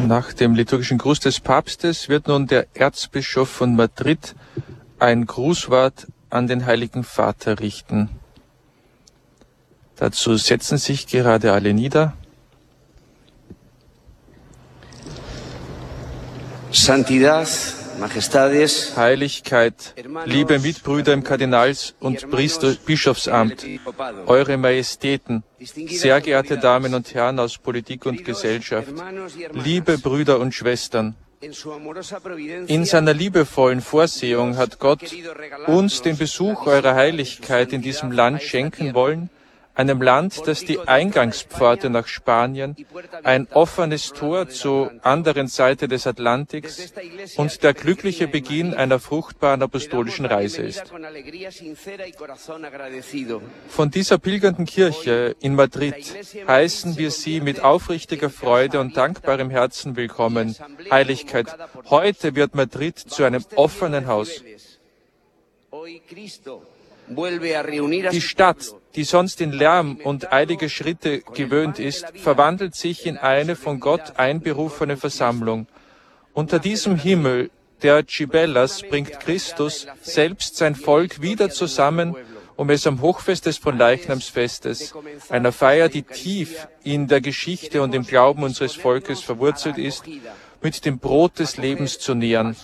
Nach dem liturgischen Gruß des Papstes wird nun der Erzbischof von Madrid ein Grußwort an den Heiligen Vater richten. Dazu setzen sich gerade alle nieder. Santidad, Majestades, Heiligkeit, liebe Mitbrüder im Kardinals- und Bischofsamt, Eure Majestäten, sehr geehrte Damen und Herren aus Politik und Gesellschaft, liebe Brüder und Schwestern, in seiner liebevollen Vorsehung hat Gott uns den Besuch Eurer Heiligkeit in diesem Land schenken wollen, einem Land, das die Eingangspforte nach Spanien, ein offenes Tor zur anderen Seite des Atlantiks und der glückliche Beginn einer fruchtbaren apostolischen Reise ist. Von dieser pilgernden Kirche in Madrid heißen wir Sie mit aufrichtiger Freude und dankbarem Herzen willkommen. Heiligkeit, heute wird Madrid zu einem offenen Haus. Die Stadt, die sonst in Lärm und eilige Schritte gewöhnt ist, verwandelt sich in eine von Gott einberufene Versammlung. Unter diesem Himmel der Gibellas bringt Christus selbst sein Volk wieder zusammen, um es am Hochfest des Fronleichnamsfestes, einer Feier, die tief in der Geschichte und im Glauben unseres Volkes verwurzelt ist, mit dem Brot des Lebens zu nähern.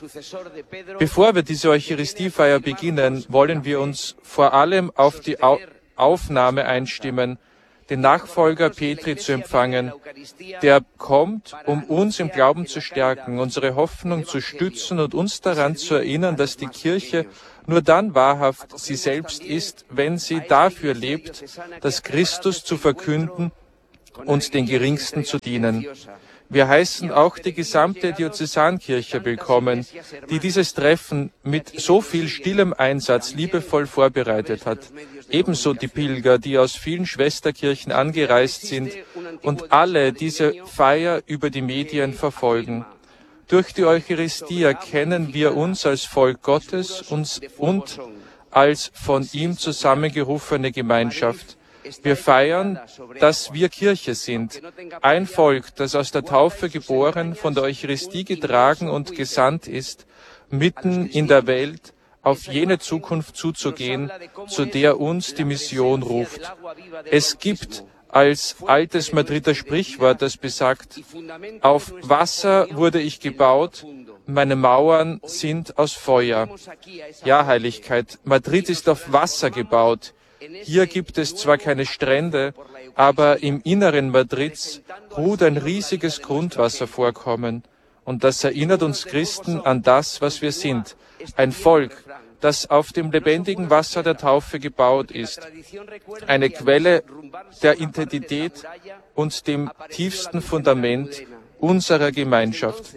Bevor wir diese Eucharistiefeier beginnen, wollen wir uns vor allem auf die Aufnahme einstimmen, den Nachfolger Petri zu empfangen, der kommt, um uns im Glauben zu stärken, unsere Hoffnung zu stützen und uns daran zu erinnern, dass die Kirche nur dann wahrhaft sie selbst ist, wenn sie dafür lebt, das Christus zu verkünden und den Geringsten zu dienen. Wir heißen auch die gesamte Diözesankirche willkommen, die dieses Treffen mit so viel stillem Einsatz liebevoll vorbereitet hat. Ebenso die Pilger, die aus vielen Schwesterkirchen angereist sind und alle diese Feier über die Medien verfolgen. Durch die Eucharistie erkennen wir uns als Volk Gottes und als von ihm zusammengerufene Gemeinschaft. Wir feiern, dass wir Kirche sind, ein Volk, das aus der Taufe geboren, von der Eucharistie getragen und gesandt ist, mitten in der Welt auf jene Zukunft zuzugehen, zu der uns die Mission ruft. Es gibt als altes Madrider Sprichwort, das besagt, auf Wasser wurde ich gebaut, meine Mauern sind aus Feuer. Ja, Heiligkeit, Madrid ist auf Wasser gebaut. Hier gibt es zwar keine Strände, aber im Inneren Madrids ruht ein riesiges Grundwasservorkommen. Und das erinnert uns Christen an das, was wir sind. Ein Volk, das auf dem lebendigen Wasser der Taufe gebaut ist. Eine Quelle der Identität und dem tiefsten Fundament unserer Gemeinschaft.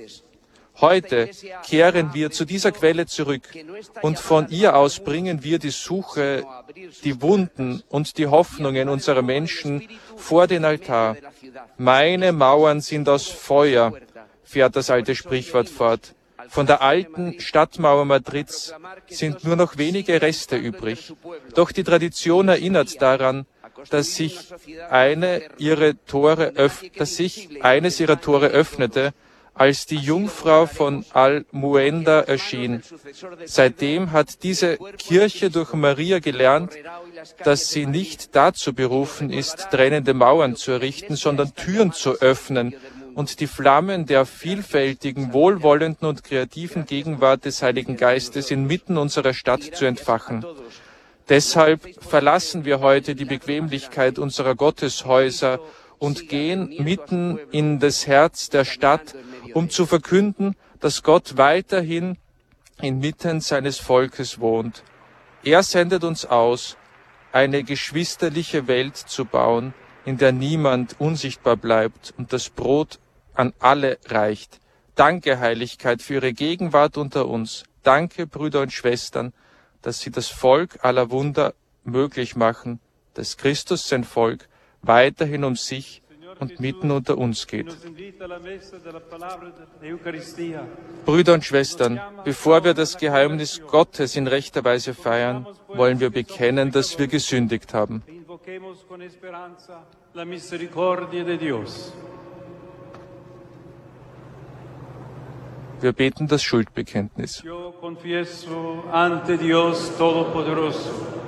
Heute kehren wir zu dieser Quelle zurück und von ihr aus bringen wir die Suche, die Wunden und die Hoffnungen unserer Menschen vor den Altar. Meine Mauern sind aus Feuer, fährt das alte Sprichwort fort. Von der alten Stadtmauer Madrids sind nur noch wenige Reste übrig. Doch die Tradition erinnert daran, dass sich eines ihrer Tore öffnete, als die Jungfrau von Almuenda erschien. Seitdem hat diese Kirche durch Maria gelernt, dass sie nicht dazu berufen ist, trennende Mauern zu errichten, sondern Türen zu öffnen und die Flammen der vielfältigen, wohlwollenden und kreativen Gegenwart des Heiligen Geistes inmitten unserer Stadt zu entfachen. Deshalb verlassen wir heute die Bequemlichkeit unserer Gotteshäuser und gehen mitten in das Herz der Stadt, um zu verkünden, dass Gott weiterhin inmitten seines Volkes wohnt. Er sendet uns aus, eine geschwisterliche Welt zu bauen, in der niemand unsichtbar bleibt und das Brot an alle reicht. Danke, Heiligkeit, für Ihre Gegenwart unter uns. Danke, Brüder und Schwestern, dass Sie das Volk aller Wunder möglich machen, dass Christus sein Volk weiterhin um sich und mitten unter uns geht. Brüder und Schwestern, bevor wir das Geheimnis Gottes in rechter Weise feiern, wollen wir bekennen, dass wir gesündigt haben. Wir beten das Schuldbekenntnis. Yo confieso ante Dios Todopoderoso